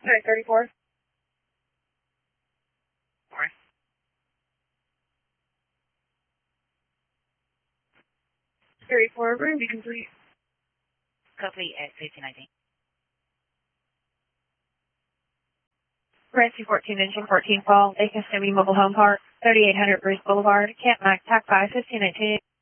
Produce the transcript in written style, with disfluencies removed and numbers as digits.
Sorry, 34. Sorry. 34, room be complete. Complete at 1519. Rescue 14 Engine 14 Fall, Aiken Semi Mobile Home Park, 3800 Bruce Boulevard, Camp Mike, TAC 5, 1519.